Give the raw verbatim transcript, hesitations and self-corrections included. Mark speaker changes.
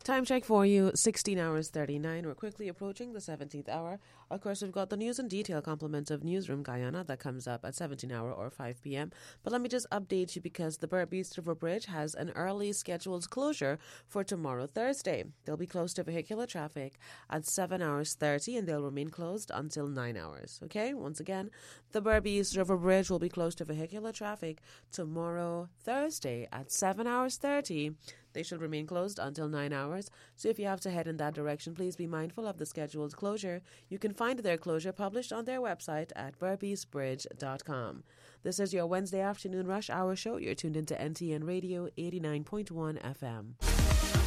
Speaker 1: Time check for you, sixteen hours thirty-nine. We're quickly approaching the seventeenth hour. Of course, we've got the news and detail complement of Newsroom Guyana that comes up at seventeen hour or five p.m. But let me just update you because the Burnaby East River Bridge has an early scheduled closure for tomorrow, Thursday. They'll be closed to vehicular traffic at seven hours thirty and they'll remain closed until nine hours. Okay, once again, the Burnaby East River Bridge will be closed to vehicular traffic tomorrow, Thursday at seven hours thirty. They should remain closed until nine hours. So if you have to head in that direction, please be mindful of the scheduled closure. You can find their closure published on their website at burbies bridge dot com. This is your Wednesday afternoon rush hour show. You're tuned into N T N Radio eighty-nine point one F M.